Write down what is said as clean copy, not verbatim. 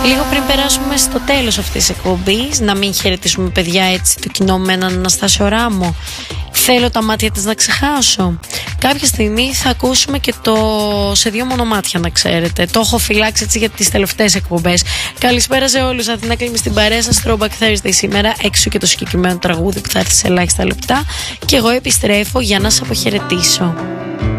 Λίγο πριν περάσουμε στο τέλος αυτής της εκπομπής, να μην χαιρετήσουμε παιδιά έτσι το κοινό με έναν Αναστάσιο Ράμο. Θέλω τα μάτια της να ξεχάσω. Κάποια στιγμή θα ακούσουμε και το σε δύο μονομάτια, να ξέρετε. Το έχω φυλάξει έτσι για τις τελευταίες εκπομπές. Καλησπέρα σε όλους. Αθηνά κλείνει στην παρέα σας. Throwback Thursday σήμερα. Έξω και το συγκεκριμένο τραγούδι που θα έρθει σε ελάχιστα λεπτά. Και εγώ επιστρέφω για να σας αποχαιρετήσω.